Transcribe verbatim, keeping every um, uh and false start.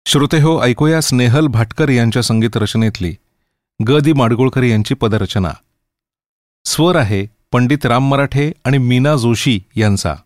श्रोते हो, ऐकूया स्नेहल भाटकर यांच्या संगीत रचनेतली ग दि माडगुळकर यांची पदरचना. स्वर आहे पंडित राम मराठे आणि मीना जोशी यांचा.